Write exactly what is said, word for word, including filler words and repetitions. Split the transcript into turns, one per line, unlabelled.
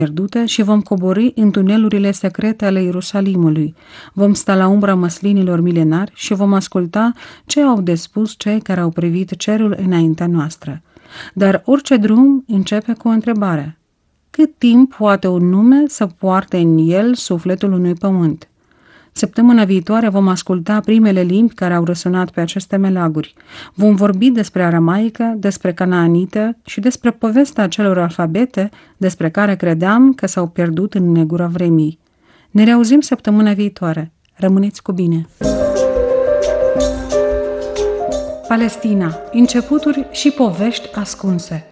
pierdute și vom coborî în tunelurile secrete ale Ierusalimului. Vom sta la umbra măslinilor milenari și vom asculta ce au de spus cei care au privit cerul înaintea noastră. Dar orice drum începe cu o întrebare. Cât timp poate un nume să poarte în el sufletul unui pământ? Săptămâna viitoare vom asculta primele limbi care au răsunat pe aceste melaguri. Vom vorbi despre aramaică, despre canaanită și despre povestea celor alfabete despre care credeam că s-au pierdut în negura vremii. Ne reauzim săptămâna viitoare. Rămâneți cu bine! Palestina. Începuturi și povești ascunse.